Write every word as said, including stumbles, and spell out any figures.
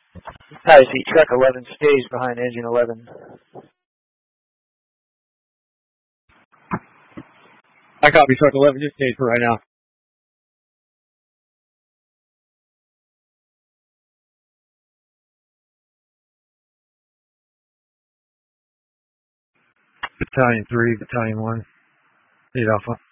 I see truck eleven stays behind engine eleven. I copy truck eleven, just stays for right now. Battalion three, Battalion one, eight Alpha.